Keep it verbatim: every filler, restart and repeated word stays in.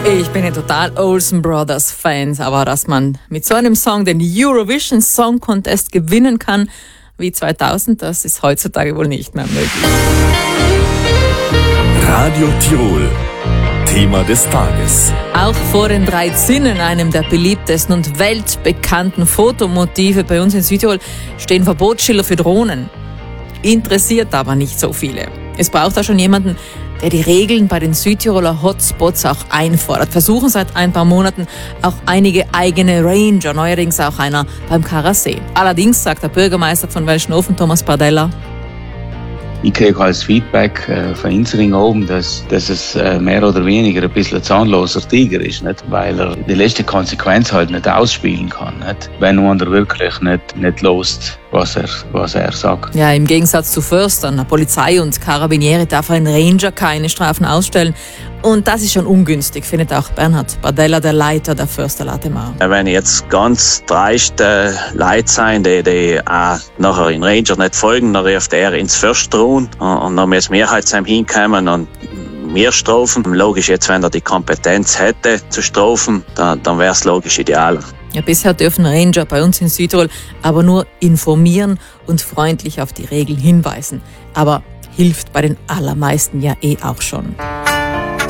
Ich bin ja total Olsen Brothers Fans, aber dass man mit so einem Song den Eurovision Song Contest gewinnen kann wie zweitausend, das ist heutzutage wohl nicht mehr möglich. Radio Tirol, Thema des Tages. Auch vor den drei Zinnen, einem der beliebtesten und weltbekannten Fotomotive bei uns in Südtirol, stehen Verbotsschilder für Drohnen. Interessiert aber nicht so viele. Es braucht da schon jemanden, der die Regeln bei den Südtiroler Hotspots auch einfordert. Versuchen seit ein paar Monaten auch einige eigene Ranger, neuerdings auch einer beim Karasee. Allerdings sagt der Bürgermeister von Welschnofen, Thomas Bardella: Ich kriege als Feedback äh, von unseren oben, dass, dass es äh, mehr oder weniger ein bisschen ein zahnloser Tiger ist, nicht? Weil er die letzte Konsequenz halt nicht ausspielen kann, nicht? Wenn man wirklich nicht, nicht lost, was er, was er sagt. Ja, im Gegensatz zu Förstern, der Polizei und Karabinieri darf ein Ranger keine Strafen ausstellen. Und das ist schon ungünstig, findet auch Bernhard Bardella, der Leiter der Förster Latemar. Wenn jetzt ganz dreiste Leute sein, die, die auch nachher in Ranger nicht folgen, dann ruft er ins Förster und dann muss Mehrheitsheim hinkommen und mehr strafen. Logisch, jetzt, wenn er die Kompetenz hätte zu strafen, dann, dann wäre es logisch idealer. Ja, bisher dürfen Ranger bei uns in Südtirol aber nur informieren und freundlich auf die Regeln hinweisen. Aber hilft bei den allermeisten ja eh auch schon.